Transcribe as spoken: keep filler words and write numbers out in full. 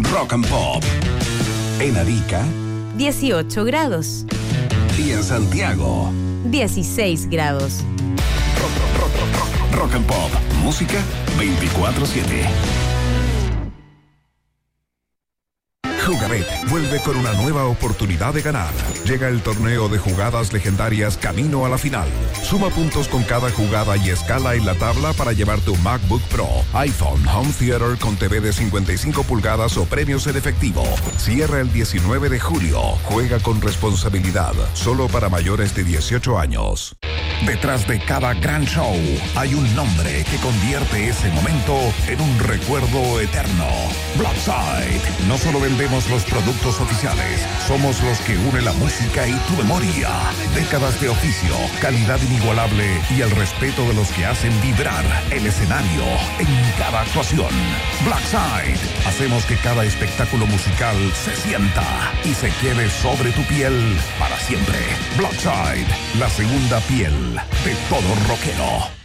Rock and Pop. En Arica, dieciocho grados. Y en Santiago, dieciséis grados. Rock, rock, rock, rock, rock and Pop. Música veinticuatro siete. Jugabet vuelve con una nueva oportunidad de ganar. Llega el torneo de jugadas legendarias camino a la final. Suma puntos con cada jugada y escala en la tabla para llevarte un MacBook Pro, iPhone, Home Theater con T V de cincuenta y cinco pulgadas o premios en efectivo. Cierra el diecinueve de julio. Juega con responsabilidad. Solo para mayores de dieciocho años. Detrás de cada gran show hay un nombre que convierte ese momento en un recuerdo eterno. Blackside. No solo vendemos los productos oficiales, somos los que unen la música y tu memoria. Décadas de oficio, calidad inigualable y el respeto de los que hacen vibrar el escenario en cada actuación. Blackside. Hacemos que cada espectáculo musical se sienta y se quede sobre tu piel para siempre. Blackside, la segunda piel de todo rockero.